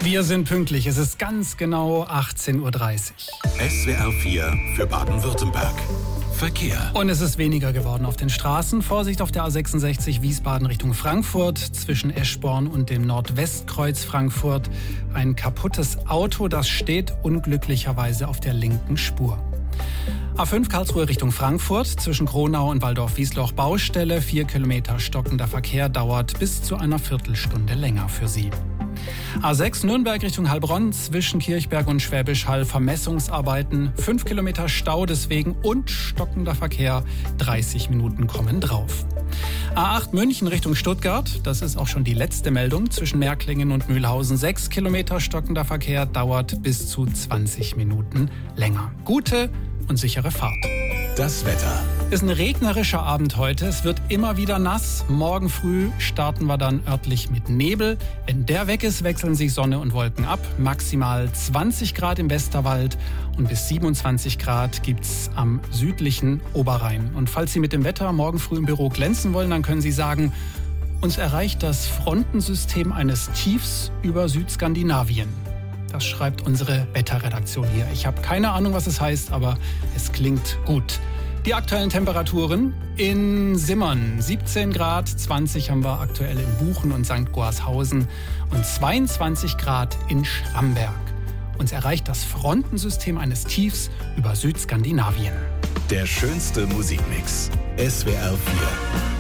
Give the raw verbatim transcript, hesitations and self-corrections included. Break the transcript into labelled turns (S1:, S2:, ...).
S1: Wir sind pünktlich. Es ist ganz genau achtzehn Uhr dreißig.
S2: S W R vier für Baden-Württemberg. Verkehr.
S1: Und es ist weniger geworden auf den Straßen. Vorsicht auf der A sechsundsechzig Wiesbaden Richtung Frankfurt. Zwischen Eschborn und dem Nordwestkreuz Frankfurt ein kaputtes Auto. Das steht unglücklicherweise auf der linken Spur. A fünf Karlsruhe Richtung Frankfurt. Zwischen Kronau und Waldorf-Wiesloch Baustelle. Vier Kilometer stockender Verkehr dauert bis zu einer Viertelstunde länger für Sie. A sechs Nürnberg Richtung Heilbronn, zwischen Kirchberg und Schwäbisch Hall Vermessungsarbeiten, fünf Kilometer Stau deswegen und stockender Verkehr, dreißig Minuten kommen drauf. A acht München Richtung Stuttgart, das ist auch schon die letzte Meldung, zwischen Märklingen und Mühlhausen, sechs Kilometer stockender Verkehr, dauert bis zu zwanzig Minuten länger. Gute und sichere Fahrt.
S2: Das Wetter.
S1: Ist ein regnerischer Abend heute. Es wird immer wieder nass. Morgen früh starten wir dann örtlich mit Nebel. Wenn der weg ist, wechseln sich Sonne und Wolken ab. Maximal zwanzig Grad im Westerwald und bis siebenundzwanzig Grad gibt's am südlichen Oberrhein. Und falls Sie mit dem Wetter morgen früh im Büro glänzen wollen, dann können Sie sagen, uns erreicht das Frontensystem eines Tiefs über Südskandinavien. Das schreibt unsere Wetterredaktion hier. Ich habe keine Ahnung, was es heißt, aber es klingt gut. Die aktuellen Temperaturen in Simmern siebzehn Grad, zwanzig haben wir aktuell in Buchen und Sankt Goarshausen und zweiundzwanzig Grad in Schramberg. Uns erreicht das Frontensystem eines Tiefs über Südskandinavien.
S2: Der schönste Musikmix. S W R vier.